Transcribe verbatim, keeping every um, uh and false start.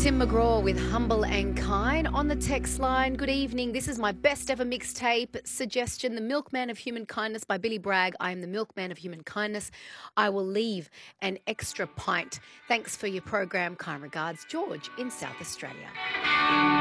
Tim McGraw with Humble and Kind on the text line. Good evening. This is my best ever mixtape suggestion, The Milkman of Human Kindness by Billy Bragg. I am the milkman of human kindness. I will leave an extra pint. Thanks for your program. Kind regards, George in South Australia.